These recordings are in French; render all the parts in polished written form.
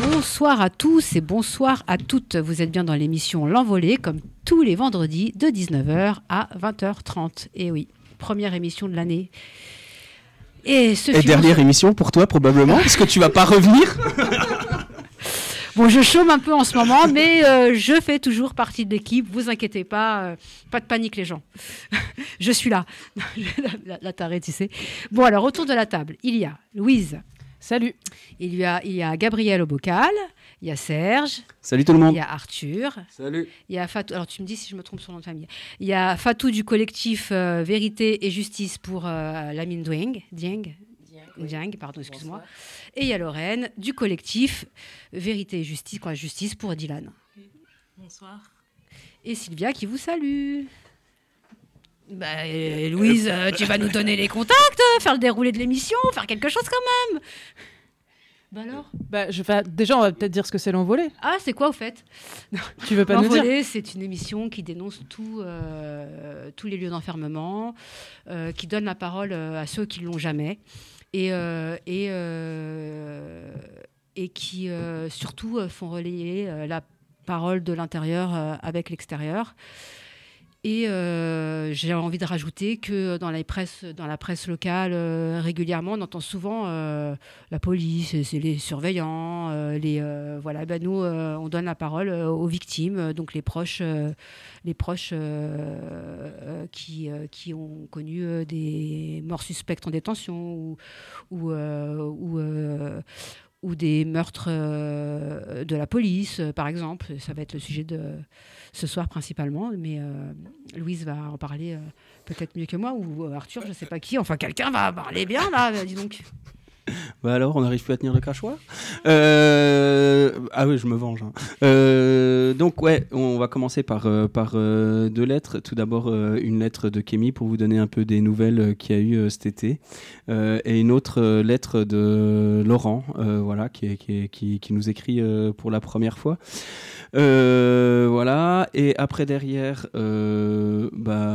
Bonsoir à tous et bonsoir à toutes. Vous êtes bien dans l'émission L'Envolée, comme tous les vendredis de 19h à 20h30. Et oui, première émission de l'année. Et dernière émission pour toi probablement, parce que tu vas pas revenir. Bon, je chôme un peu en ce moment, mais je fais toujours partie de l'équipe. Vous inquiétez pas, pas de panique les gens. Je suis là. La tarée, tu sais. Bon, alors autour de la table, il y a Louise. Salut. Il y a Gabriel au bocal. Il y a Serge. Salut tout le monde. Il y a Arthur. Salut. Il y a Fatou. Alors tu me dis si je me trompe sur le nom de famille. Il y a Fatou du collectif Vérité et Justice pour Lamine Dieng, pardon, excuse-moi. Bonsoir. Et il y a Lorraine du collectif Vérité et Justice pour Dylan. Bonsoir. Et Sylvia qui vous salue. Louise, tu vas nous donner les contacts, faire le déroulé de l'émission, faire quelque chose quand même. Alors déjà, on va peut-être dire ce que c'est l'Envolée. Ah, c'est quoi au fait? Tu veux pas nous dire? L'Envolée, c'est une émission qui dénonce tous les lieux d'enfermement, qui donne la parole à ceux qui ne l'ont jamais, et qui surtout font relayer la parole de l'intérieur avec l'extérieur. Et j'ai envie de rajouter que dans la presse locale, régulièrement, on entend souvent la police, c'est les surveillants, nous, on donne la parole aux victimes, donc les proches qui ont connu des morts suspectes en détention ou des meurtres de la police, par exemple. Ça va être le sujet de ce soir principalement, mais Louise va en parler peut-être mieux que moi, ou Arthur, je ne sais pas qui. Enfin, quelqu'un va parler bien, là, dis donc. Alors, on n'arrive plus à tenir le crachoir. Ah oui, je me venge. Donc, ouais, on va commencer par 2 lettres. Tout d'abord, une lettre de Kémy pour vous donner un peu des nouvelles qu'il y a eu cet été. Et une autre lettre de Laurent, qui nous écrit pour la première fois. Voilà, et après derrière, on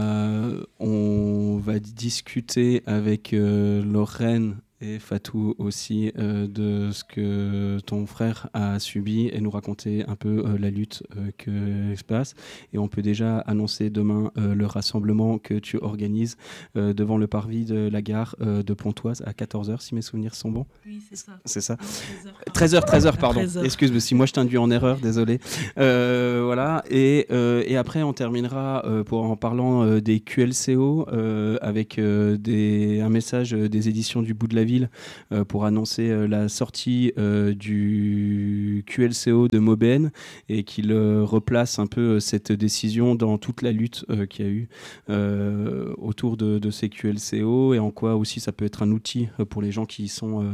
va discuter avec Lorraine et Fatou aussi de ce que ton frère a subi et nous raconter un peu la lutte que se passe. Et on peut déjà annoncer demain le rassemblement que tu organises devant le parvis de la gare de Pontoise à 14h, si mes souvenirs sont bons. Oui, c'est ça. C'est ça. 13h, pardon. 13h. Excuse-moi si moi je t'induis en erreur, désolé. Voilà. Et après, on terminera en parlant des QLCO avec un message des éditions du Bout de la Ville pour annoncer la sortie du QLCO de Maubène et qu'il replace un peu cette décision dans toute la lutte qu'il y a eu autour de ces QLCO et en quoi aussi ça peut être un outil pour les gens qui y sont.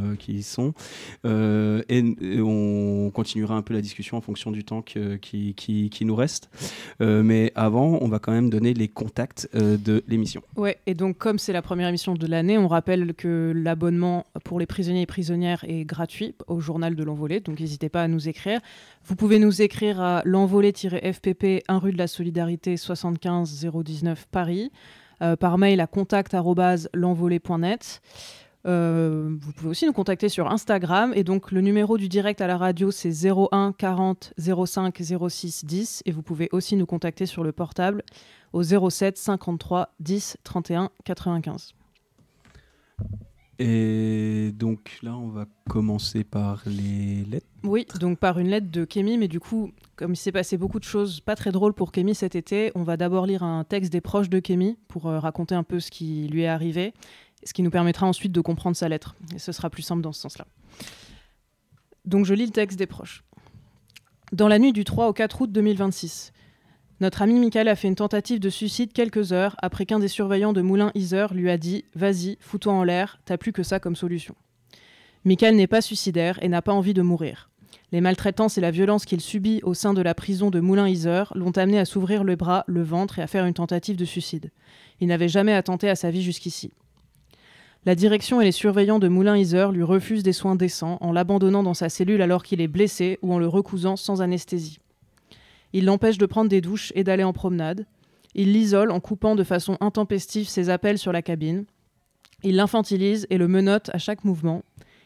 Et on continuera un peu la discussion en fonction du temps qui nous reste. Mais avant, on va quand même donner les contacts de l'émission. Ouais, et donc comme c'est la première émission de l'année, on rappelle que l'abonnement pour les prisonniers et prisonnières est gratuit au journal de l'Envolée, donc n'hésitez pas à nous écrire. Vous pouvez nous écrire à l'envolée-fpp 1 rue de la Solidarité 75 019 Paris, par mail à contact@lenvolée.net. Vous pouvez aussi nous contacter sur Instagram, et donc le numéro du direct à la radio c'est 01 40 05 06 10, et vous pouvez aussi nous contacter sur le portable au 07 53 10 31 95. Et donc là, on va commencer par les lettres. Oui, donc par une lettre de Kémy, mais du coup, comme il s'est passé beaucoup de choses pas très drôles pour Kémy cet été, on va d'abord lire un texte des proches de Kémy pour raconter un peu ce qui lui est arrivé, ce qui nous permettra ensuite de comprendre sa lettre. Et ce sera plus simple dans ce sens-là. Donc je lis le texte des proches. Dans la nuit du 3 au 4 août 2026, notre ami Michael a fait une tentative de suicide quelques heures après qu'un des surveillants de Moulins-Iser lui a dit « Vas-y, fous-toi en l'air, t'as plus que ça comme solution ». Michael n'est pas suicidaire et n'a pas envie de mourir. Les maltraitances et la violence qu'il subit au sein de la prison de Moulins-Iser l'ont amené à s'ouvrir le bras, le ventre et à faire une tentative de suicide. Il n'avait jamais attenté à sa vie jusqu'ici. La direction et les surveillants de Moulins-Iser lui refusent des soins décents en l'abandonnant dans sa cellule alors qu'il est blessé ou en le recousant sans anesthésie. Ils l'empêchent de prendre des douches et d'aller en promenade. Ils l'isolent en coupant de façon intempestive ses appels sur la cabine. Ils l'infantilisent et le menottent à chaque mouvement.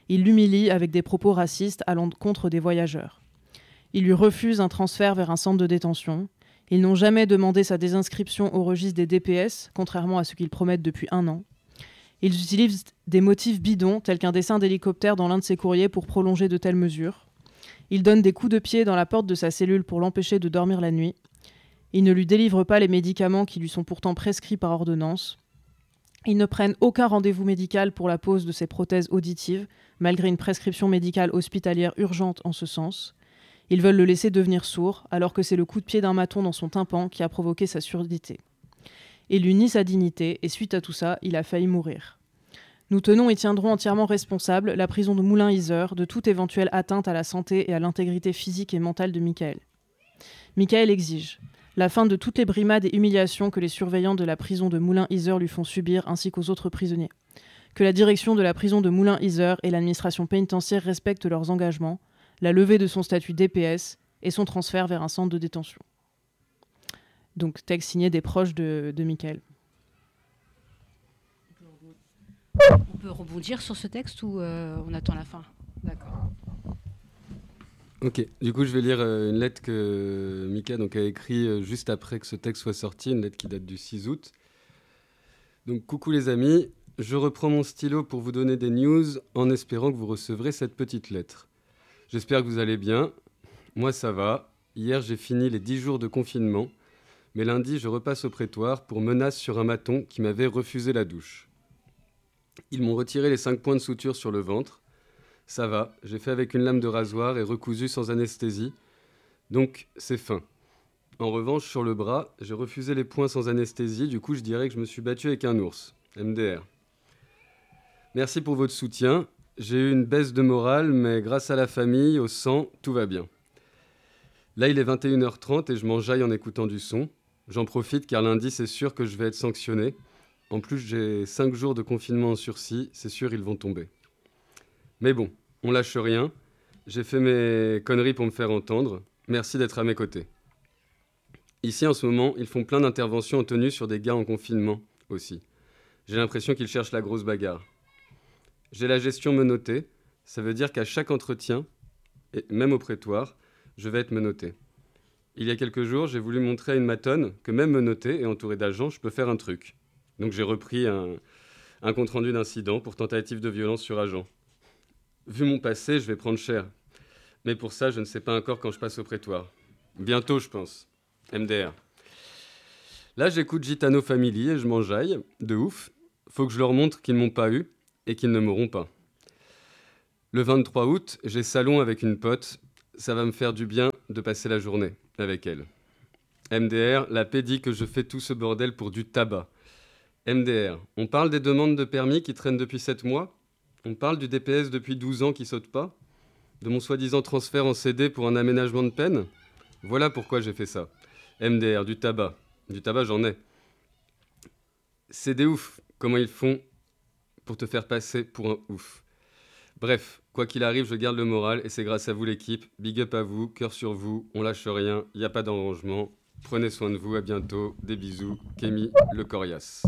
Il l'humilie avec des propos racistes à l'encontre des voyageurs. Il lui refuse un transfert vers un centre de détention. Ils n'ont jamais demandé sa désinscription au registre des DPS, contrairement à ce qu'ils promettent depuis 1 an. Ils utilisent des motifs bidons, tels qu'un dessin d'hélicoptère dans l'un de ses courriers pour prolonger de telles mesures. Ils donnent des coups de pied dans la porte de sa cellule pour l'empêcher de dormir la nuit. Ils ne lui délivrent pas les médicaments qui lui sont pourtant prescrits par ordonnance. Ils ne prennent aucun rendez-vous médical pour la pose de ses prothèses auditives, malgré une prescription médicale hospitalière urgente en ce sens. Ils veulent le laisser devenir sourd, alors que c'est le coup de pied d'un maton dans son tympan qui a provoqué sa surdité. Il lui nie sa dignité, et suite à tout ça, il a failli mourir. Nous tenons et tiendrons entièrement responsable la prison de Moulins-Yzeure de toute éventuelle atteinte à la santé et à l'intégrité physique et mentale de Michael. Michael exige la fin de toutes les brimades et humiliations que les surveillants de la prison de Moulins-Yzeure lui font subir ainsi qu'aux autres prisonniers. Que la direction de la prison de Moulins-Yzeure et l'administration pénitentiaire respectent leurs engagements, la levée de son statut DPS et son transfert vers un centre de détention. Donc, texte signé des proches de Michael. On peut rebondir sur ce texte ou on attend la fin? D'accord. Ok, du coup je vais lire une lettre que Mika a écrite juste après que ce texte soit sorti, une lettre qui date du 6 août. Donc coucou les amis, je reprends mon stylo pour vous donner des news en espérant que vous recevrez cette petite lettre. J'espère que vous allez bien, moi ça va. Hier j'ai fini les 10 jours de confinement, mais lundi je repasse au prétoire pour menace sur un maton qui m'avait refusé la douche. Ils m'ont retiré les 5 points de suture sur le ventre. Ça va, j'ai fait avec une lame de rasoir et recousu sans anesthésie, donc c'est fin. En revanche, sur le bras, j'ai refusé les points sans anesthésie, du coup je dirais que je me suis battu avec un ours. MDR. Merci pour votre soutien. J'ai eu une baisse de morale, mais grâce à la famille, au sang, tout va bien. Là, il est 21h30 et je m'enjaille en écoutant du son. J'en profite car lundi, c'est sûr que je vais être sanctionné. En plus, j'ai 5 jours de confinement en sursis, c'est sûr, ils vont tomber. Mais bon, on lâche rien. J'ai fait mes conneries pour me faire entendre. Merci d'être à mes côtés. Ici, en ce moment, ils font plein d'interventions en tenue sur des gars en confinement aussi. J'ai l'impression qu'ils cherchent la grosse bagarre. J'ai la gestion menottée. Ça veut dire qu'à chaque entretien, et même au prétoire, je vais être menotté. Il y a quelques jours, j'ai voulu montrer à une matonne que même menotté et entouré d'agents, je peux faire un truc. Donc j'ai repris un compte-rendu d'incident pour tentative de violence sur agent. Vu mon passé, je vais prendre cher. Mais pour ça, je ne sais pas encore quand je passe au prétoire. Bientôt, je pense. MDR. Là, j'écoute Gitano Family et je m'enjaille. De ouf. Faut que je leur montre qu'ils ne m'ont pas eu et qu'ils ne m'auront pas. Le 23 août, j'ai salon avec une pote. Ça va me faire du bien de passer la journée avec elle. MDR, la paix dit que je fais tout ce bordel pour du tabac. MDR, on parle des demandes de permis qui traînent depuis 7 mois. On parle du DPS depuis 12 ans qui saute pas. De mon soi-disant transfert en CD pour un aménagement de peine. Voilà pourquoi j'ai fait ça. MDR, du tabac. Du tabac, j'en ai. C'est des ouf. Comment ils font pour te faire passer pour un ouf. Bref, quoi qu'il arrive, je garde le moral et c'est grâce à vous l'équipe. Big up à vous, cœur sur vous, on lâche rien, il n'y a pas d'arrangement. Prenez soin de vous, à bientôt, des bisous. Kémy, le coriace.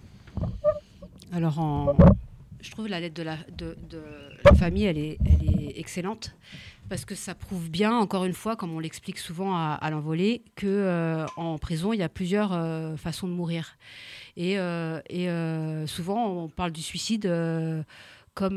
Alors, je trouve la lettre de la famille, elle est excellente, parce que ça prouve bien, encore une fois, comme on l'explique souvent à l'envolée, qu'en prison, il y a plusieurs façons de mourir. Et souvent, on parle du suicide comment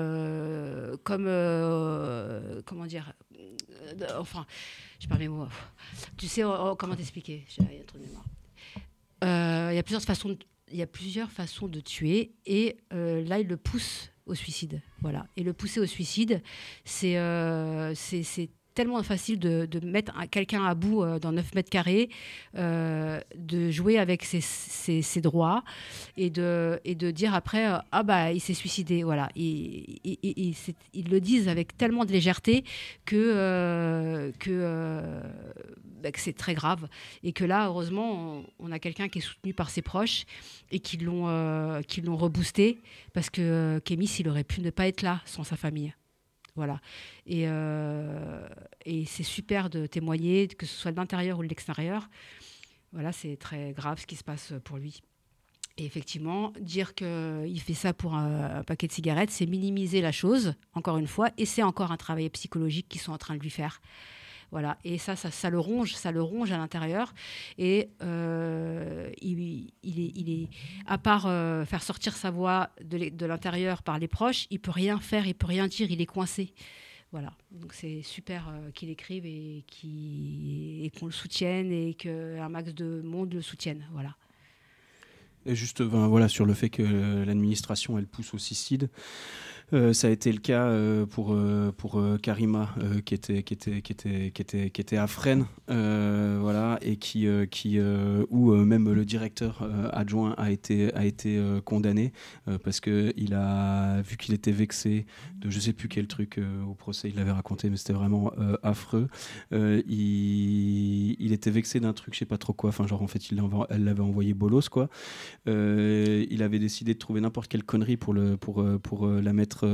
dire, enfin, je perds mes mots. Tu sais, comment t'expliquer? J'ai un trou de mémoire. Il y a plusieurs façons de tuer, et là, il le pousse au suicide. Voilà. Et le pousser au suicide, c'est tellement facile de mettre quelqu'un à bout dans 9 mètres carrés, de jouer avec ses droits et de dire après il s'est suicidé. Voilà. Ils le disent avec tellement de légèreté que c'est très grave, et que là, heureusement, on a quelqu'un qui est soutenu par ses proches et qui l'ont reboosté, parce que Kémy, il aurait pu ne pas être là sans sa famille. Voilà. Et c'est super de témoigner, que ce soit de l'intérieur ou de l'extérieur. Voilà, c'est très grave ce qui se passe pour lui. Et effectivement, dire qu'il fait ça pour un paquet de cigarettes, c'est minimiser la chose, encore une fois, et c'est encore un travail psychologique qu'ils sont en train de lui faire. Voilà. Et ça le ronge à l'intérieur. Et il est, à part faire sortir sa voix de l'intérieur par les proches, il peut rien faire, il peut rien dire, il est coincé. Voilà, donc c'est super qu'il écrive et qu'on le soutienne et qu'un max de monde le soutienne. Voilà. Et juste voilà, sur le fait que l'administration elle pousse au suicide, ça a été le cas pour Karima qui était à Fresnes, voilà, et où même le directeur adjoint a été condamné parce que il a vu qu'il était vexé de je sais plus quel truc au procès il l'avait raconté, mais c'était vraiment affreux. Il était vexé d'un truc, je sais pas trop quoi, enfin genre en fait elle l'avait envoyé bolos quoi. Il avait décidé de trouver n'importe quelle connerie pour la mettre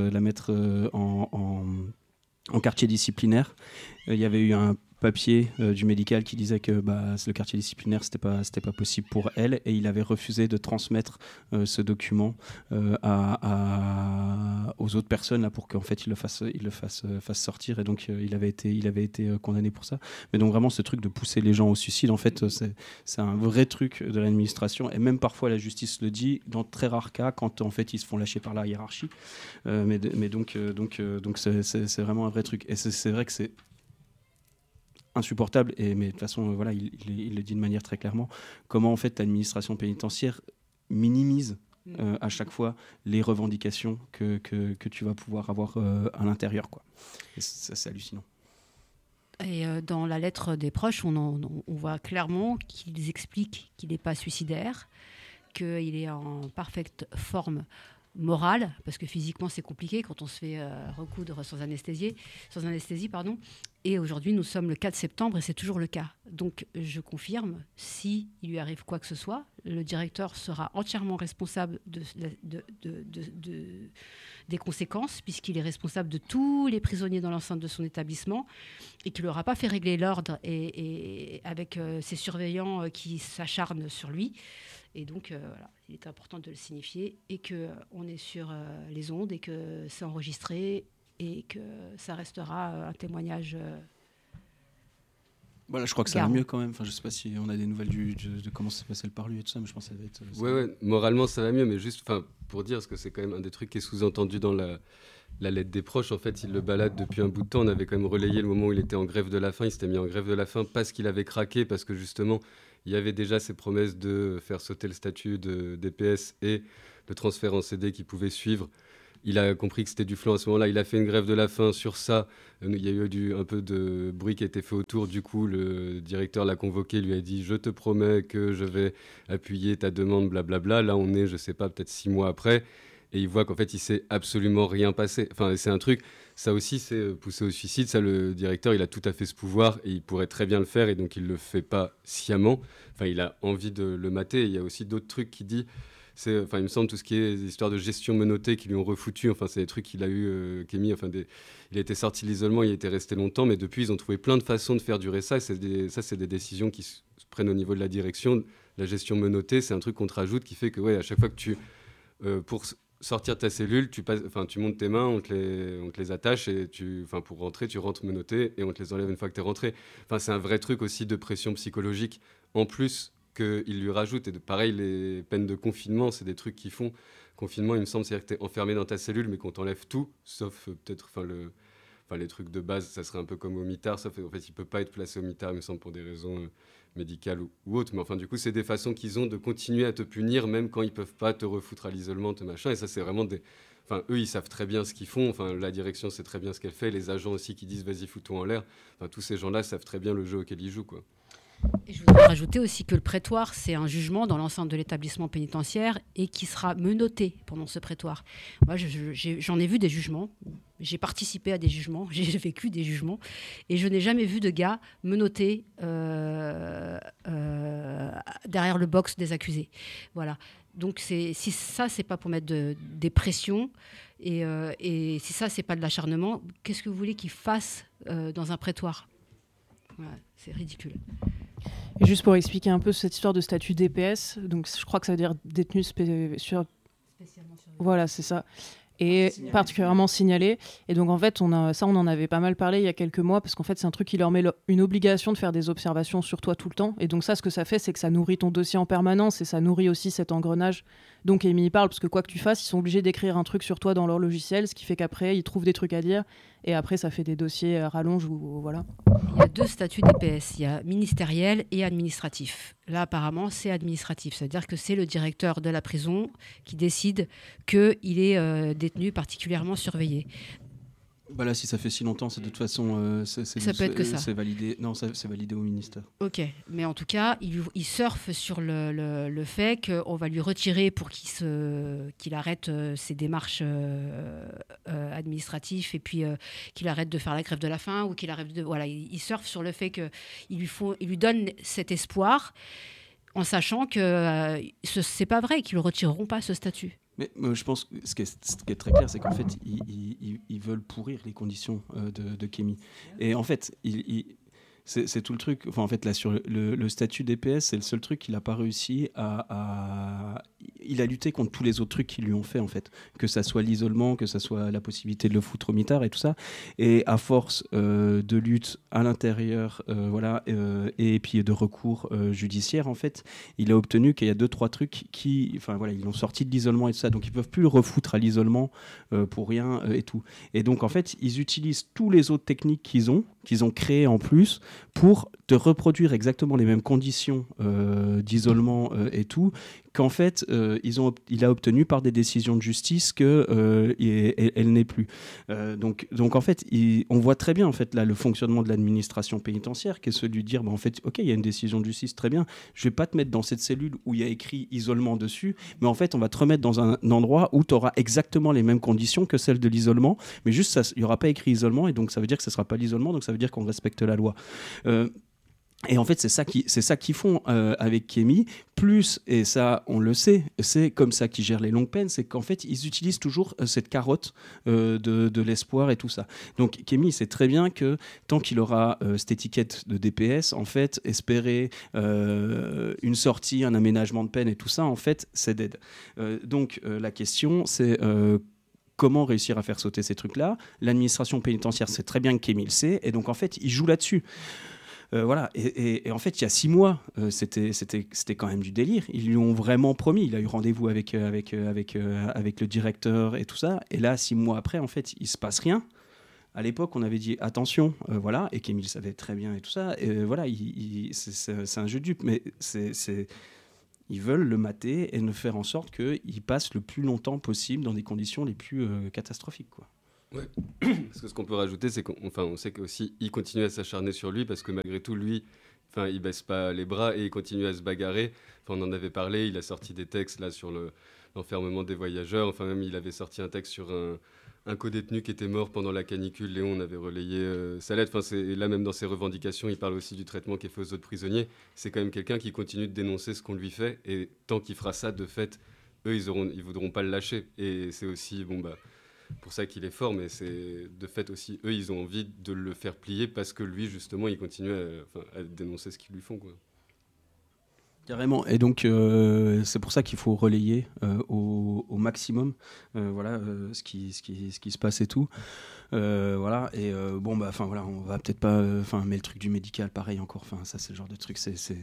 en quartier disciplinaire. Il y avait eu un papier du médical qui disait que le quartier disciplinaire c'était pas possible pour elle, et il avait refusé de transmettre ce document aux autres personnes là, pour qu'en fait il le fasse sortir, et donc il avait été condamné pour ça. Mais donc vraiment ce truc de pousser les gens au suicide, en fait c'est un vrai truc de l'administration, et même parfois la justice le dit dans très rares cas quand en fait ils se font lâcher par la hiérarchie, mais donc c'est vraiment un vrai truc, et c'est vrai que c'est insupportable, mais de toute façon voilà, il le dit de manière très clairement, comment en fait l'administration pénitentiaire minimise à chaque fois les revendications que tu vas pouvoir avoir à l'intérieur, quoi. Et ça, c'est hallucinant. Et dans la lettre des proches, on voit clairement qu'ils expliquent qu'il n'est pas suicidaire, qu'il est en parfaite forme morale, parce que physiquement c'est compliqué quand on se fait recoudre sans anesthésie, et aujourd'hui nous sommes le 4 septembre et c'est toujours le cas. Donc je confirme, si il lui arrive quoi que ce soit, le directeur sera entièrement responsable des conséquences, puisqu'il est responsable de tous les prisonniers dans l'enceinte de son établissement, et qu'il n'aura pas fait régler l'ordre et avec ses surveillants qui s'acharnent sur lui. Et donc, voilà, il est important de le signifier, et qu'on est sur les ondes, et que c'est enregistré, et que ça restera un témoignage. Voilà, je crois que ça va mieux quand même. Enfin, je sais pas si on a des nouvelles de comment ça s'est passé le parlu et tout ça, mais je pense que ça va être. Ouais, moralement ça va mieux, mais juste pour dire, parce que c'est quand même un des trucs qui est sous-entendu dans la lettre des proches. En fait, il le balade depuis un bout de temps. On avait quand même relayé le moment où il était en grève de la faim. Il s'était mis en grève de la faim parce qu'il avait craqué, parce que justement, il y avait déjà ces promesses de faire sauter le statut de DPS et le transfert en CD qui pouvait suivre. Il a compris que c'était du flan à ce moment-là. Il a fait une grève de la faim sur ça. Il y a eu un peu de bruit qui a été fait autour. Du coup, le directeur l'a convoqué, lui a dit « Je te promets que je vais appuyer ta demande, blablabla ». Là, on est, je sais pas, peut-être 6 mois après. Et il voit qu'en fait, il s'est absolument rien passé. Enfin, c'est un truc, ça aussi, c'est pousser au suicide. Ça, le directeur, il a tout à fait ce pouvoir et il pourrait très bien le faire, et donc il le fait pas sciemment. Enfin, il a envie de le mater. Et il y a aussi d'autres trucs qu'il dit. Il me semble tout ce qui est des histoires de gestion menottée qui lui ont refoutu. Enfin, c'est des trucs qu'il a eu, Kémy. Il a été sorti de l'isolement, il a été resté longtemps, mais depuis, ils ont trouvé plein de façons de faire durer ça. Et c'est des décisions qui se prennent au niveau de la direction. La gestion menottée, c'est un truc qu'on te rajoute qui fait que, à chaque fois que tu, pour sortir de ta cellule, tu montes tes mains, on te les attache, et pour rentrer, tu rentres menotté, et on te les enlève une fois que tu es rentré. Enfin, c'est un vrai truc aussi de pression psychologique en plus qu'il lui rajoute. Et pareil, les peines de confinement, c'est des trucs qu'ils font. Confinement, il me semble, c'est-à-dire que tu es enfermé dans ta cellule, mais qu'on t'enlève tout, sauf peut-être les trucs de base. Ça serait un peu comme au mitard, sauf en fait, il peut pas être placé au mitard, il me semble, pour des raisons médicales ou autres. Mais enfin, du coup, c'est des façons qu'ils ont de continuer à te punir, même quand ils peuvent pas te refoutre à l'isolement, te machin. Et ça, c'est vraiment des... Enfin, eux, ils savent très bien ce qu'ils font. Enfin, la direction sait très bien ce qu'elle fait. Les agents aussi qui disent « vas-y, fous-toi en l'air ». Enfin, tous ces gens-là savent très bien le jeu auquel ils jouent, quoi. Et je voudrais rajouter aussi que le prétoire, c'est un jugement dans l'enceinte de l'établissement pénitentiaire, et qui sera menotté pendant ce prétoire. Moi, j'en ai vu des jugements, j'ai participé à des jugements, j'ai vécu des jugements, et je n'ai jamais vu de gars menotté derrière le box des accusés. Voilà. Donc si ça, c'est pas pour mettre des pressions, et si ça, c'est pas de l'acharnement, qu'est-ce que vous voulez qu'ils fassent dans un prétoire ? Voilà, c'est ridicule. Et juste pour expliquer un peu cette histoire de statut DPS, donc je crois que ça veut dire détenu spécialement surveillé. Voilà, c'est ça. Et particulièrement signalé. Et donc, en fait, on en avait pas mal parlé il y a quelques mois, parce qu'en fait, c'est un truc qui leur met une obligation de faire des observations sur toi tout le temps. Et donc ça, ce que ça fait, c'est que ça nourrit ton dossier en permanence et ça nourrit aussi cet engrenage. Donc, Amy y parle, parce que quoi que tu fasses, ils sont obligés d'écrire un truc sur toi dans leur logiciel, ce qui fait qu'après, ils trouvent des trucs à dire. Et après, ça fait des dossiers à rallonge ou voilà. Il y a 2 statuts DPS, il y a ministériel et administratif. Là, apparemment, c'est administratif. C'est-à-dire que c'est le directeur de la prison qui décide qu'il est détenu particulièrement surveillé. Bah là, si ça fait si longtemps, c'est de toute façon, Ça peut être que ça. C'est validé. Non, c'est validé au ministère. Ok, mais en tout cas, il surfe sur le fait qu'on va lui retirer pour qu'il arrête ses démarches administratives et puis qu'il arrête de faire la grève de la faim ou qu'il arrête de... Voilà, il surfe sur le fait qu'il lui donne cet espoir en sachant que c'est pas vrai qu'ils ne retireront pas ce statut. Mais je pense que ce qui est très clair, c'est qu'en fait, ils veulent pourrir les conditions de Kémy. Et en fait, c'est tout le truc. Enfin, en fait, là, sur le statut DPS, c'est le seul truc qu'il n'a pas réussi à... Il a lutté contre tous les autres trucs qu'ils lui ont fait, en fait. Que ça soit l'isolement, que ça soit la possibilité de le foutre au mitard et tout ça. Et à force de lutte à l'intérieur, voilà, et puis de recours judiciaires, en fait, il a obtenu qu'il y a 2-3 trucs qui... Enfin, voilà, ils l'ont sorti de l'isolement et tout ça. Donc, ils ne peuvent plus le refoutre à l'isolement pour rien et tout. Et donc, en fait, ils utilisent tous les autres techniques qu'ils ont créées en plus, pour te reproduire exactement les mêmes conditions d'isolement et tout, qu'en fait, il a obtenu par des décisions de justice qu'elle n'est plus. Donc en fait, on voit très bien en fait, là, le fonctionnement de l'administration pénitentiaire, qui est celui de dire, en fait, ok, il y a une décision de justice, très bien, je ne vais pas te mettre dans cette cellule où il y a écrit isolement dessus, mais en fait, on va te remettre dans un endroit où tu auras exactement les mêmes conditions que celles de l'isolement, mais juste, il n'y aura pas écrit isolement, et donc ça veut dire que ce ne sera pas l'isolement, donc ça veut dire qu'on respecte la loi. Et en fait, c'est ça qu'ils font avec Kémy. Plus, et ça, on le sait, c'est comme ça qu'ils gèrent les longues peines, c'est qu'en fait, ils utilisent toujours cette carotte de l'espoir et tout ça. Donc, Kémy sait très bien que tant qu'il aura cette étiquette de DPS, en fait, espérer une sortie, un aménagement de peine et tout ça, en fait, c'est dead. Donc, la question, c'est... comment réussir à faire sauter ces trucs-là. L'administration pénitentiaire sait très bien que Kémy le sait, et donc en fait, il joue là-dessus. Voilà. Et en fait, il y a 6 mois, c'était quand même du délire. Ils lui ont vraiment promis. Il a eu rendez-vous avec le directeur et tout ça. Et là, 6 mois après, en fait, il ne se passe rien. À l'époque, on avait dit attention, voilà, et Kémy le savait très bien et tout ça. Et voilà, c'est un jeu de dupe, mais ils veulent le mater et ne faire en sorte qu'il passe le plus longtemps possible dans des conditions les plus catastrophiques, quoi. Ouais. Parce que ce qu'on peut rajouter, c'est qu'on sait qu'aussi il continue à s'acharner sur lui parce que malgré tout, lui, il baisse pas les bras et il continue à se bagarrer. On en avait parlé, il a sorti des textes là sur l'enfermement des voyageurs. Enfin, même il avait sorti un texte sur un co-détenu qui était mort pendant la canicule. Léon, on avait relayé sa lettre. Là, même dans ses revendications, il parle aussi du traitement qui est fait aux autres prisonniers. C'est quand même quelqu'un qui continue de dénoncer ce qu'on lui fait. Et tant qu'il fera ça, de fait, eux, ils voudront pas le lâcher. Et c'est aussi, pour ça qu'il est fort, mais c'est de fait aussi, eux, ils ont envie de le faire plier parce que lui, justement, il continue à dénoncer ce qu'ils lui font, quoi. Carrément. Et donc, c'est pour ça qu'il faut relayer au maximum voilà, ce qui se passe et tout. Voilà. Et voilà, on va peut-être pas... mais le truc du médical, pareil encore. Ça, c'est le genre de truc.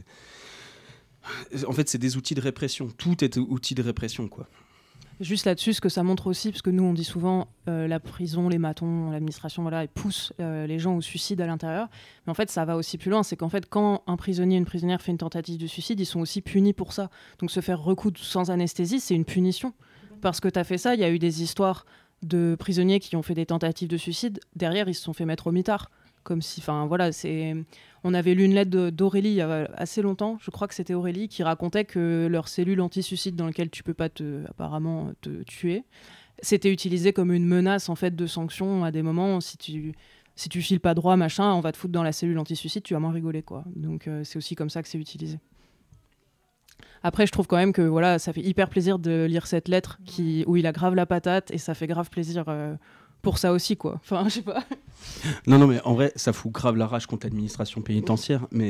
En fait, c'est des outils de répression. Tout est outil de répression, quoi. Juste là-dessus, ce que ça montre aussi, parce que nous on dit souvent la prison, les matons, l'administration, voilà, ils poussent les gens au suicide à l'intérieur. Mais en fait, ça va aussi plus loin. C'est qu'en fait, quand un prisonnier, une prisonnière fait une tentative de suicide, ils sont aussi punis pour ça. Donc se faire recoudre sans anesthésie, c'est une punition. Parce que tu as fait ça, il y a eu des histoires de prisonniers qui ont fait des tentatives de suicide. Derrière, ils se sont fait mettre au mitard. Comme si, on avait lu une lettre d'Aurélie il y a assez longtemps, je crois que c'était Aurélie, qui racontait que leur cellule anti-suicide dans laquelle tu peux pas apparemment te tuer, c'était utilisé comme une menace en fait de sanction à des moments. Si tu files pas droit, machin, on va te foutre dans la cellule anti-suicide, tu vas moins rigoler, quoi. Donc c'est aussi comme ça que c'est utilisé. Après, je trouve quand même que voilà, ça fait hyper plaisir de lire cette lettre où il a grave la patate et ça fait grave plaisir pour ça aussi, quoi. Enfin, je sais pas. Non, mais en vrai, ça fout grave la rage contre l'administration pénitentiaire, mais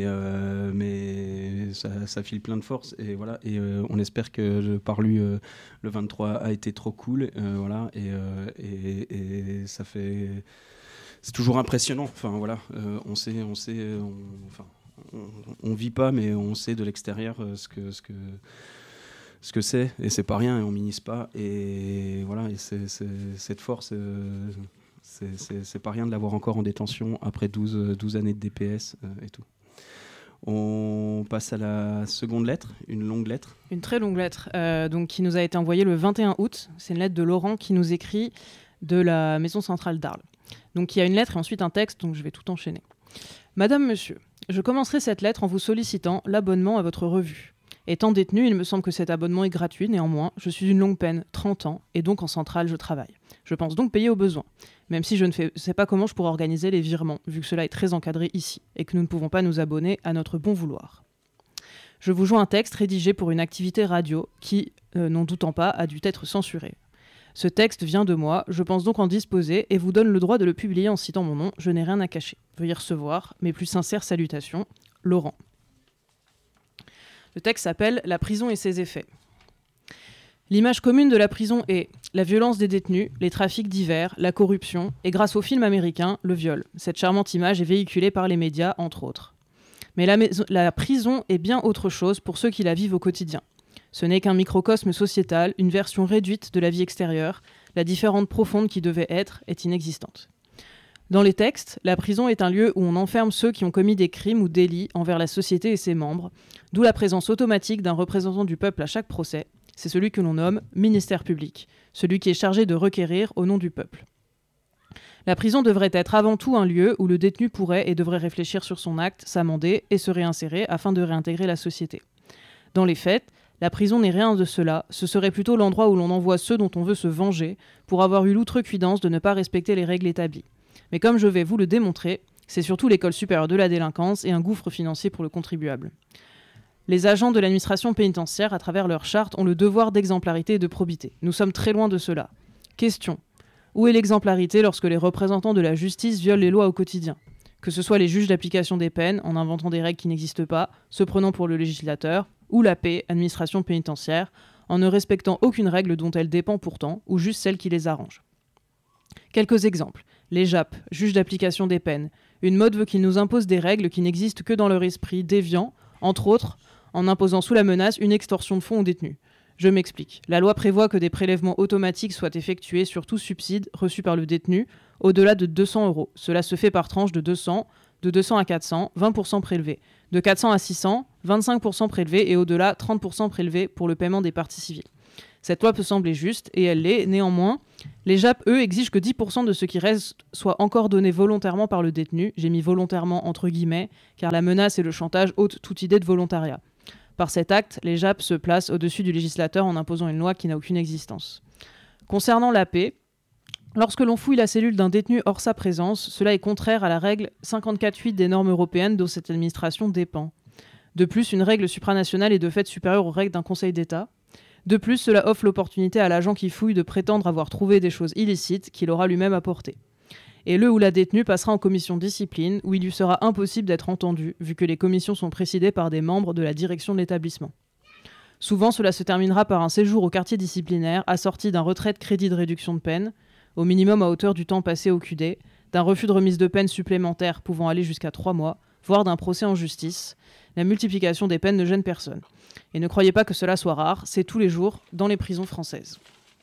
ça file plein de force, et voilà. Et on espère que le Parlu le 23 a été trop cool, voilà. Et ça fait, c'est toujours impressionnant. Enfin voilà, on vit pas, mais on sait de l'extérieur ce que c'est, et c'est pas rien, et on minimise pas, et voilà. Et cette force. C'est pas rien de l'avoir encore en détention après 12 années de DPS et tout. On passe à la seconde lettre, une longue lettre. Une très longue lettre donc, qui nous a été envoyée le 21 août. C'est une lettre de Laurent qui nous écrit de la maison centrale d'Arles. Donc il y a une lettre et ensuite un texte, donc je vais tout enchaîner. Madame, monsieur, je commencerai cette lettre en vous sollicitant l'abonnement à votre revue. Étant détenu, il me semble que cet abonnement est gratuit, néanmoins, je suis d'une longue peine, 30 ans, et donc en centrale, je travaille. Je pense donc payer au besoin, même si je ne sais pas comment je pourrais organiser les virements, vu que cela est très encadré ici, et que nous ne pouvons pas nous abonner à notre bon vouloir. Je vous joins un texte rédigé pour une activité radio qui, n'en doutant pas, a dû être censuré. Ce texte vient de moi, je pense donc en disposer, et vous donne le droit de le publier en citant mon nom, je n'ai rien à cacher. Veuillez recevoir mes plus sincères salutations, Laurent. Le texte s'appelle « La prison et ses effets ». L'image commune de la prison est la violence des détenus, les trafics divers, la corruption, et grâce au film américain, le viol. Cette charmante image est véhiculée par les médias, entre autres. Mais la prison est bien autre chose pour ceux qui la vivent au quotidien. Ce n'est qu'un microcosme sociétal, une version réduite de la vie extérieure, la différence profonde qui devait être est inexistante. Dans les textes, la prison est un lieu où on enferme ceux qui ont commis des crimes ou délits envers la société et ses membres, d'où la présence automatique d'un représentant du peuple à chaque procès. C'est celui que l'on nomme ministère public, celui qui est chargé de requérir au nom du peuple. La prison devrait être avant tout un lieu où le détenu pourrait et devrait réfléchir sur son acte, s'amender et se réinsérer afin de réintégrer la société. Dans les faits, la prison n'est rien de cela, ce serait plutôt l'endroit où l'on envoie ceux dont on veut se venger pour avoir eu l'outrecuidance de ne pas respecter les règles établies. Mais comme je vais vous le démontrer, c'est surtout l'école supérieure de la délinquance et un gouffre financier pour le contribuable. Les agents de l'administration pénitentiaire, à travers leur charte, ont le devoir d'exemplarité et de probité. Nous sommes très loin de cela. Question. Où est l'exemplarité lorsque les représentants de la justice violent les lois au quotidien ? Que ce soit les juges d'application des peines, en inventant des règles qui n'existent pas, se prenant pour le législateur, ou la paix, administration pénitentiaire, en ne respectant aucune règle dont elle dépend pourtant, ou juste celle qui les arrange. Quelques exemples. Les JAP, juges d'application des peines. Une mode veut qu'ils nous imposent des règles qui n'existent que dans leur esprit déviant, entre autres, en imposant sous la menace une extorsion de fonds aux détenus. Je m'explique. La loi prévoit que des prélèvements automatiques soient effectués sur tout subside reçu par le détenu, au-delà de 200 €. Cela se fait par tranche de 200, de 200 à 400, 20% prélevés. De 400 à 600, 25% prélevés et au-delà, 30% prélevés pour le paiement des parties civiles. Cette loi peut sembler juste, et elle l'est. Néanmoins, les JAP, eux, exigent que 10% de ce qui reste soit encore donné volontairement par le détenu. J'ai mis volontairement entre guillemets, car la menace et le chantage ôtent toute idée de volontariat. Par cet acte, les JAP se placent au-dessus du législateur en imposant une loi qui n'a aucune existence. Concernant la paix, lorsque l'on fouille la cellule d'un détenu hors sa présence, cela est contraire à la règle 54.8 des normes européennes dont cette administration dépend. De plus, une règle supranationale est de fait supérieure aux règles d'un Conseil d'État. De plus, cela offre l'opportunité à l'agent qui fouille de prétendre avoir trouvé des choses illicites qu'il aura lui-même apportées. Et le ou la détenue passera en commission discipline, où il lui sera impossible d'être entendu, vu que les commissions sont présidées par des membres de la direction de l'établissement. Souvent, cela se terminera par un séjour au quartier disciplinaire, assorti d'un retrait de crédit de réduction de peine, au minimum à hauteur du temps passé au QD, d'un refus de remise de peine supplémentaire pouvant aller jusqu'à 3 mois, voire d'un procès en justice. La multiplication des peines ne gêne personne. Et ne croyez pas que cela soit rare, c'est tous les jours dans les prisons françaises.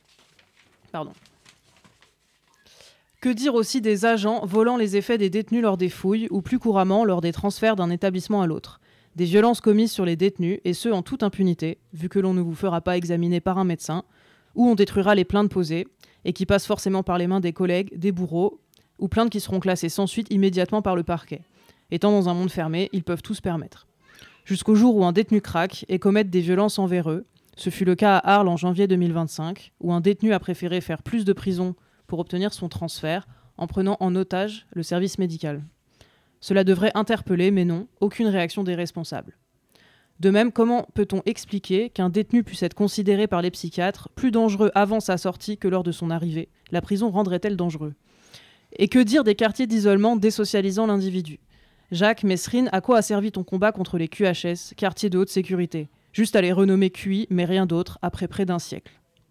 Que dire aussi des agents volant les effets des détenus lors des fouilles ou plus couramment lors des transferts d'un établissement à l'autre. Des violences commises sur les détenus, et ce en toute impunité, vu que l'on ne vous fera pas examiner par un médecin, ou on détruira les plaintes posées, et qui passent forcément par les mains des collègues, des bourreaux, ou plaintes qui seront classées sans suite immédiatement par le parquet. Étant dans un monde fermé, ils peuvent tout se permettre. Jusqu'au jour où un détenu craque et commette des violences envers eux. Ce fut le cas à Arles en janvier 2025, où un détenu a préféré faire plus de prison pour obtenir son transfert en prenant en otage le service médical. Cela devrait interpeller, mais non, aucune réaction des responsables. De même, comment peut-on expliquer qu'un détenu puisse être considéré par les psychiatres plus dangereux avant sa sortie que lors de son arrivée ? La prison rendrait-elle dangereux ? Et que dire des quartiers d'isolement désocialisant l'individu ? Jacques Messrine, à quoi a servi ton combat contre les QHS, quartiers de haute sécurité ? Juste à les renommer QI, mais rien d'autre, après près d'un siècle.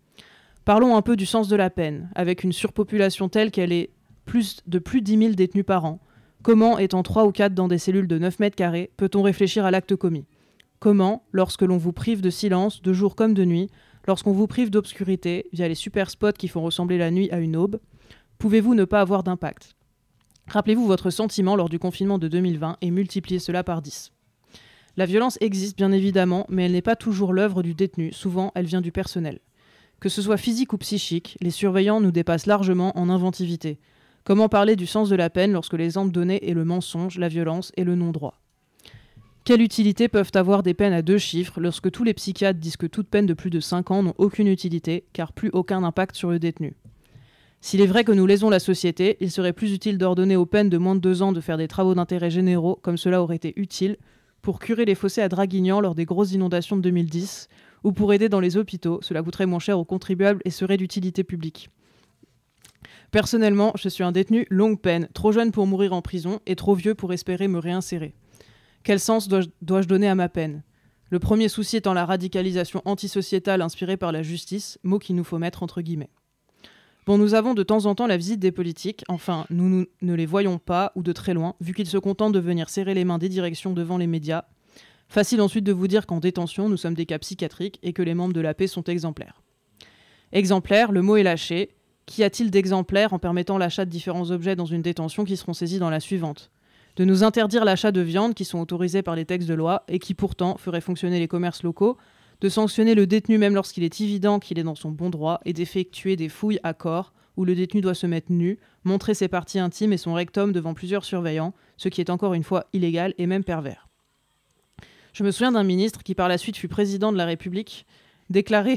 Parlons un peu du sens de la peine, avec une surpopulation telle qu'elle est plus de 10 000 détenus par an. Comment, étant 3 ou 4 dans des cellules de 9 mètres carrés, peut-on réfléchir à l'acte commis ? Comment, lorsque l'on vous prive de silence, de jour comme de nuit, lorsqu'on vous prive d'obscurité, via les super spots qui font ressembler la nuit à une aube, pouvez-vous ne pas avoir d'impact ? Rappelez-vous votre sentiment lors du confinement de 2020 et multipliez cela par 10. La violence existe bien évidemment, mais elle n'est pas toujours l'œuvre du détenu, souvent elle vient du personnel. Que ce soit physique ou psychique, les surveillants nous dépassent largement en inventivité. Comment parler du sens de la peine lorsque l'exemple donné est le mensonge, la violence et le non-droit ? Quelle utilité peuvent avoir des peines à 2 chiffres lorsque tous les psychiatres disent que toute peine de plus de 5 ans n'ont aucune utilité, car plus aucun impact sur le détenu ? S'il est vrai que nous lésons la société, il serait plus utile d'ordonner aux peines de moins de 2 ans de faire des travaux d'intérêt généraux, comme cela aurait été utile, pour curer les fossés à Draguignan lors des grosses inondations de 2010, ou pour aider dans les hôpitaux, cela coûterait moins cher aux contribuables et serait d'utilité publique. Personnellement, je suis un détenu longue peine, trop jeune pour mourir en prison et trop vieux pour espérer me réinsérer. Quel sens dois-je donner à ma peine ? Le premier souci étant la radicalisation antisociétale inspirée par la justice, mot qu'il nous faut mettre entre guillemets. Bon, nous avons de temps en temps la visite des politiques, enfin, nous ne les voyons pas ou de très loin, vu qu'ils se contentent de venir serrer les mains des directions devant les médias. Facile ensuite de vous dire qu'en détention, nous sommes des cas psychiatriques et que les membres de l'AP sont exemplaires. Exemplaire, le mot est lâché. Qu'y a-t-il d'exemplaire en permettant l'achat de différents objets dans une détention qui seront saisis dans la suivante ? De nous interdire l'achat de viande qui sont autorisés par les textes de loi et qui pourtant feraient fonctionner les commerces locaux, de sanctionner le détenu même lorsqu'il est évident qu'il est dans son bon droit et d'effectuer des fouilles à corps où le détenu doit se mettre nu, montrer ses parties intimes et son rectum devant plusieurs surveillants, ce qui est encore une fois illégal et même pervers. Je me souviens d'un ministre qui par la suite fut président de la République, déclarer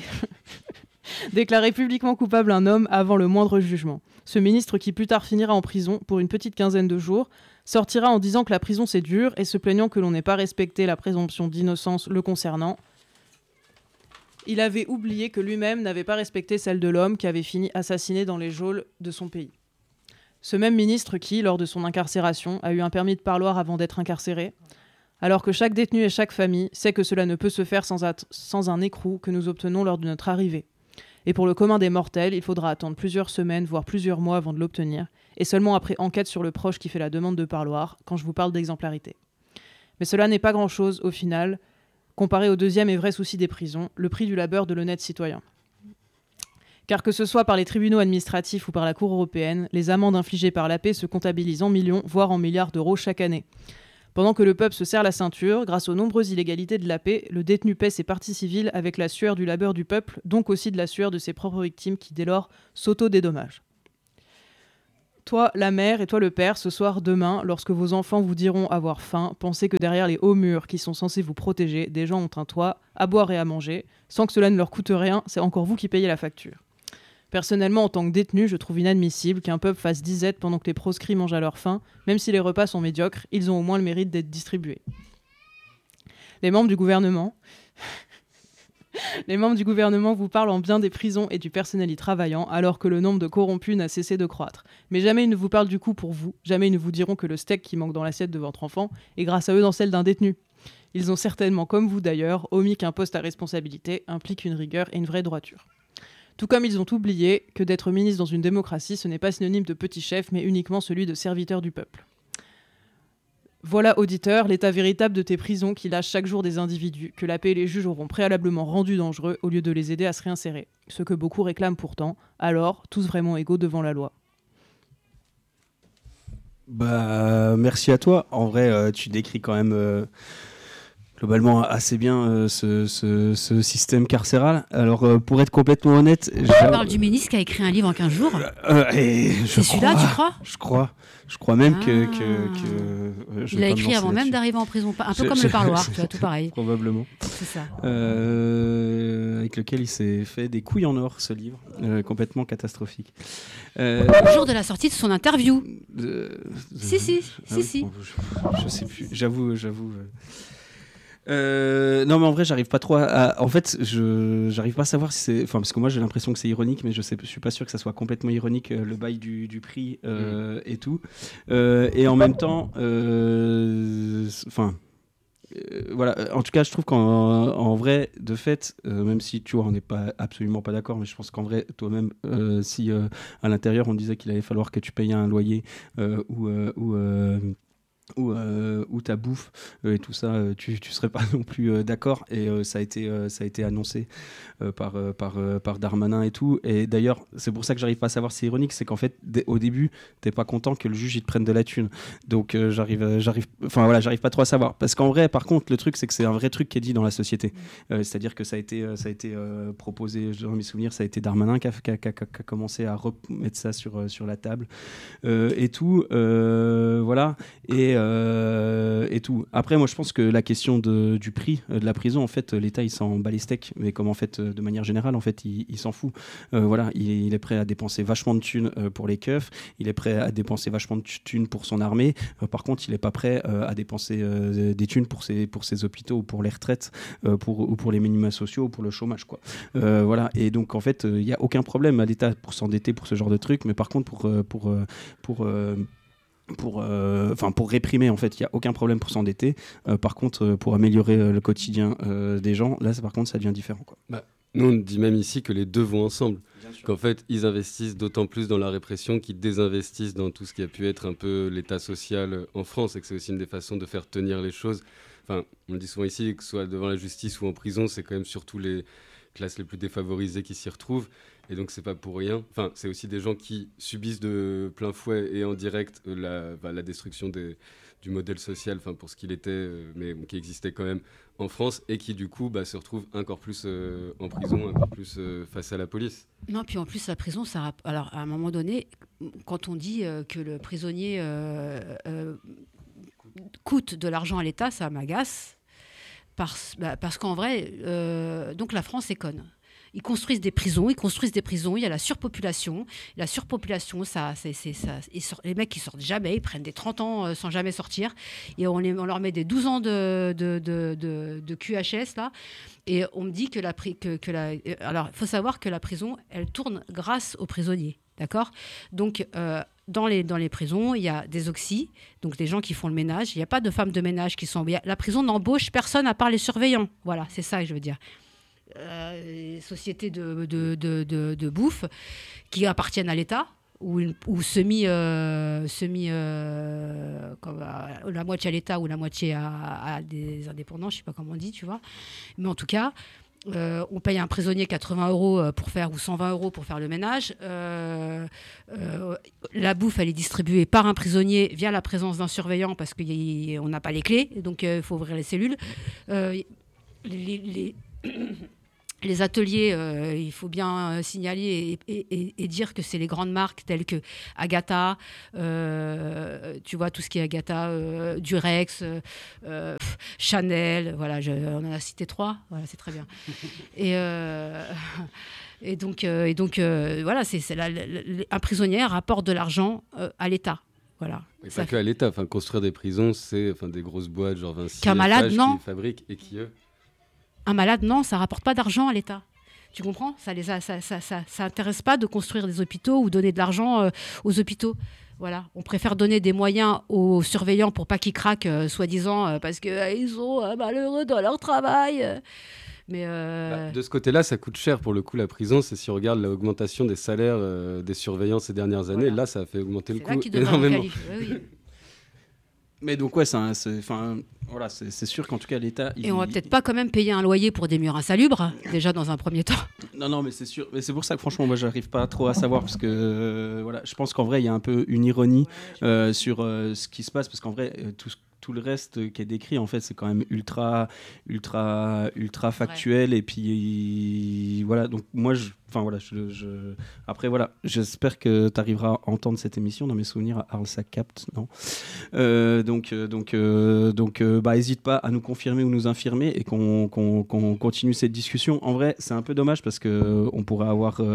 publiquement coupable un homme avant le moindre jugement. Ce ministre qui plus tard finira en prison pour une petite quinzaine de jours, sortira en disant que la prison c'est dur et se plaignant que l'on n'ait pas respecté la présomption d'innocence le concernant. Il avait oublié que lui-même n'avait pas respecté celle de l'homme qui avait fini assassiné dans les geôles de son pays. Ce même ministre qui, lors de son incarcération, a eu un permis de parloir avant d'être incarcéré, alors que chaque détenu et chaque famille sait que cela ne peut se faire sans un écrou que nous obtenons lors de notre arrivée. Et pour le commun des mortels, il faudra attendre plusieurs semaines, voire plusieurs mois avant de l'obtenir, et seulement après enquête sur le proche qui fait la demande de parloir, quand je vous parle d'exemplarité. Mais cela n'est pas grand-chose, au final, comparé au deuxième et vrai souci des prisons, le prix du labeur de l'honnête citoyen. Car que ce soit par les tribunaux administratifs ou par la Cour européenne, les amendes infligées par l'AP se comptabilisent en millions, voire en milliards d'euros chaque année. Pendant que le peuple se serre la ceinture, grâce aux nombreuses illégalités de l'AP, le détenu paie ses parties civiles avec la sueur du labeur du peuple, donc aussi de la sueur de ses propres victimes qui, dès lors, s'auto-dédommagent. Toi, la mère, et toi, le père, ce soir, demain, lorsque vos enfants vous diront avoir faim, pensez que derrière les hauts murs qui sont censés vous protéger, des gens ont un toit, à boire et à manger. Sans que cela ne leur coûte rien, c'est encore vous qui payez la facture. Personnellement, en tant que détenu, je trouve inadmissible qu'un peuple fasse disette pendant que les proscrits mangent à leur faim. Même si les repas sont médiocres, ils ont au moins le mérite d'être distribués. Les membres du gouvernement vous parlent en bien des prisons et du personnel y travaillant, alors que le nombre de corrompus n'a cessé de croître. Mais jamais ils ne vous parlent du coup pour vous, jamais ils ne vous diront que le steak qui manque dans l'assiette de votre enfant est grâce à eux dans celle d'un détenu. Ils ont certainement, comme vous d'ailleurs, omis qu'un poste à responsabilité implique une rigueur et une vraie droiture. Tout comme ils ont oublié que d'être ministre dans une démocratie, ce n'est pas synonyme de petit chef, mais uniquement celui de serviteur du peuple. Voilà, auditeur, l'état véritable de tes prisons qui lâchent chaque jour des individus que l'AP et les juges auront préalablement rendus dangereux au lieu de les aider à se réinsérer. Ce que beaucoup réclament pourtant, alors, tous vraiment égaux devant la loi. Merci à toi. En vrai, tu décris quand même globalement assez bien ce système carcéral. Alors, pour être complètement honnête... Tu parles du ministre qui a écrit un livre en 15 jours C'est celui-là, tu crois ? Je crois même que il l'a écrit avant même d'arriver en prison. Un peu comme le parloir, tu vois, tout pareil. Probablement. C'est ça. Avec lequel il s'est fait des couilles en or, ce livre. Complètement catastrophique. Le jour de la sortie de son interview. Si. Je sais plus. J'avoue. Non, mais en vrai, j'arrive pas trop en fait, j'arrive pas à savoir si c'est. Enfin, parce que moi, j'ai l'impression que c'est ironique, mais je suis pas sûr que ça soit complètement ironique, le bail du prix et tout. Et en même temps, enfin. Voilà, en tout cas, je trouve qu'en vrai, de fait, même si tu vois, on n'est pas absolument pas d'accord, mais je pense qu'en vrai, toi-même, si à l'intérieur on disait qu'il allait falloir que tu payes un loyer ou ta bouffe et tout ça, tu serais pas non plus d'accord. Et ça a été annoncé par Darmanin et tout. Et d'ailleurs, c'est pour ça que j'arrive pas à savoir si c'est ironique, c'est qu'en fait, au début, t'es pas content que le juge il te prenne de la thune. Donc j'arrive pas trop à savoir. Parce qu'en vrai, par contre, le truc, c'est que c'est un vrai truc qui est dit dans la société. C'est-à-dire que ça a été proposé, dans mes souvenirs, ça a été Darmanin qui a commencé à remettre ça sur la table et tout. Voilà. Et tout. Après, moi, je pense que la question du prix de la prison, en fait, l'État, il s'en bat les steaks, mais comme en fait, de manière générale, en fait, il s'en fout. Voilà, il est prêt à dépenser vachement de thunes pour les keufs, il est prêt à dépenser vachement de thunes pour son armée. Par contre, il n'est pas prêt à dépenser des thunes pour ses hôpitaux ou pour les retraites, ou pour les minima sociaux ou pour le chômage, quoi. Voilà. Et donc, en fait, il n'y a aucun problème à l'État pour s'endetter pour ce genre de truc, mais par contre, pour réprimer, en fait, il n'y a aucun problème pour s'endetter. Par contre, pour améliorer le quotidien des gens, là, par contre, ça devient différent, quoi. Nous, on dit même ici que les deux vont ensemble. Qu'en fait, ils investissent d'autant plus dans la répression qu'ils désinvestissent dans tout ce qui a pu être un peu l'état social en France, et que c'est aussi une des façons de faire tenir les choses. Enfin, on le dit souvent ici, que ce soit devant la justice ou en prison, c'est quand même surtout les classes les plus défavorisées qui s'y retrouvent. Et donc, c'est pas pour rien. Enfin, c'est aussi des gens qui subissent de plein fouet et en direct la destruction du modèle social, pour ce qu'il était, mais qui existait quand même en France, et qui, du coup, se retrouvent encore plus en prison, encore plus face à la police. Non, puis en plus, la prison, alors, à un moment donné, quand on dit que le prisonnier coûte de l'argent à l'État, ça m'agace. Parce qu'en vrai, donc la France est conne. Ils construisent des prisons, il y a la surpopulation. La surpopulation, les mecs qui sortent jamais, ils prennent des 30 ans sans jamais sortir. Et on leur met des 12 ans de QHS, là. Et on me dit alors, il faut savoir que la prison, elle tourne grâce aux prisonniers. D'accord ? Donc, dans les prisons, il y a des oxys, donc des gens qui font le ménage. Il n'y a pas de femmes de ménage qui sont... La prison n'embauche personne à part les surveillants. Voilà, c'est ça que je veux dire. Les sociétés de bouffe qui appartiennent à l'État ou comme la moitié à l'État ou la moitié à des indépendants, je ne sais pas comment on dit, tu vois. Mais en tout cas, on paye un prisonnier 80 € ou 120 € pour faire le ménage. La bouffe, elle est distribuée par un prisonnier via la présence d'un surveillant parce qu'on n'a pas les clés, donc il faut ouvrir les cellules. Les ateliers, il faut bien signaler et dire que c'est les grandes marques telles que Agatha, tu vois, tout ce qui est Agatha, Durex, Chanel, voilà, on en a cité 3, voilà, c'est très bien. Et donc, voilà, un prisonnier rapporte de l'argent à l'État. Voilà. Et pas que à l'État, construire des prisons, c'est des grosses boîtes, genre Vinci, qu'un malade, non. qui fabriquent et qui, eux... Un malade, non, ça ne rapporte pas d'argent à l'État. Tu comprends ? Ça n'intéresse pas de construire des hôpitaux ou donner de l'argent aux hôpitaux. Voilà. On préfère donner des moyens aux surveillants pour pas qu'ils craquent, soi-disant, parce qu'ils sont malheureux dans leur travail. Mais de ce côté-là, ça coûte cher pour le coup, la prison. C'est si on regarde l'augmentation des salaires des surveillants ces dernières années, voilà. Là, ça a fait augmenter le coût énormément. Oui. Mais donc, ouais, c'est sûr qu'en tout cas, l'État... Et on va peut-être pas quand même payer un loyer pour des murs insalubres, déjà dans un premier temps. Non, mais c'est sûr. Mais c'est pour ça que franchement, moi, j'arrive pas trop à savoir, parce que voilà, je pense qu'en vrai, il y a un peu une ironie sur ce qui se passe, parce qu'en vrai, tout le reste qui est décrit, en fait, c'est quand même ultra factuel. Ouais. Et puis, voilà. Donc, moi, après, voilà, j'espère que tu arriveras à entendre cette émission. Dans mes souvenirs, Arles, ça capte, non ? Donc, hésite pas à nous confirmer ou nous infirmer et qu'on continue cette discussion. En vrai, c'est un peu dommage parce qu'on pourrait avoir...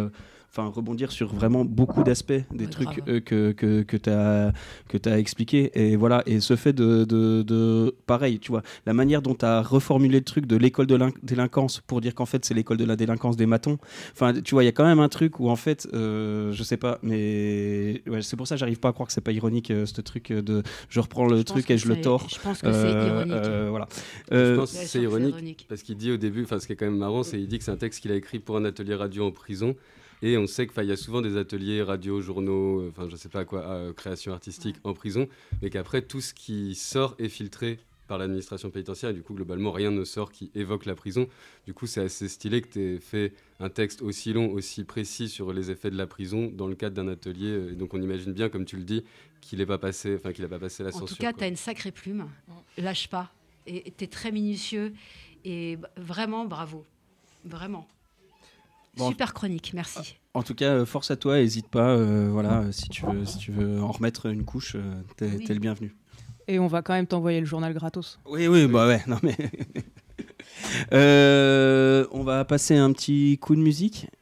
rebondir sur vraiment beaucoup d'aspects des trucs que tu as expliqué. Et voilà, et ce fait de pareil, tu vois, la manière dont tu as reformulé le truc de l'école de délinquance pour dire qu'en fait c'est l'école de la délinquance des matons. Enfin, tu vois, il y a quand même un truc où en fait, je sais pas, mais ouais, c'est pour ça que j'arrive pas à croire que c'est pas ironique, ce truc de je reprends le truc et je le tords. Je pense que c'est ironique. Voilà. Je pense que c'est ironique parce qu'il dit au début, ce qui est quand même marrant, c'est qu'il dit que c'est un texte qu'il a écrit pour un atelier radio en prison. Et on sait qu'il y a souvent des ateliers radio, journaux, je sais pas quoi, création artistique en prison, mais qu'après tout ce qui sort est filtré par l'administration pénitentiaire, et du coup globalement rien ne sort qui évoque la prison. Du coup c'est assez stylé que tu aies fait un texte aussi long, aussi précis sur les effets de la prison dans le cadre d'un atelier, et donc on imagine bien, comme tu le dis, qu'il n'a pas passé la censure. En tout cas, tu as une sacrée plume, lâche pas, et tu es très minutieux, et vraiment bravo, vraiment. Bon. Super chronique, merci. En tout cas, force à toi, n'hésite pas, si tu veux en remettre une couche, t'es le bienvenu. Et on va quand même t'envoyer le journal gratos. Oui, bah ouais, non mais... on va passer un petit coup de musique